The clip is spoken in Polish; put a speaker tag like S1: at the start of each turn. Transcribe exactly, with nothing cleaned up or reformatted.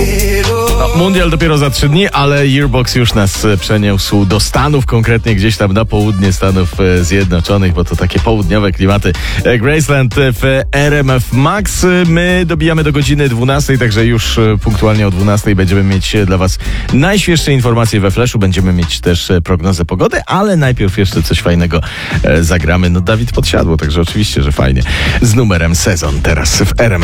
S1: No, mundial dopiero za trzy dni, ale Yearbox już nas przeniósł do Stanów, konkretnie gdzieś tam na południe Stanów Zjednoczonych, bo to takie południowe klimaty. Graceland w R M F Max. My dobijamy do godziny dwunastej, także już punktualnie o dwunastej będziemy mieć dla Was najświeższe informacje we Flashu. Będziemy mieć też prognozę pogody, ale najpierw jeszcze coś fajnego zagramy. No Dawid Podsiadło, także oczywiście, że fajnie. Z numerem Sezon teraz w R M F.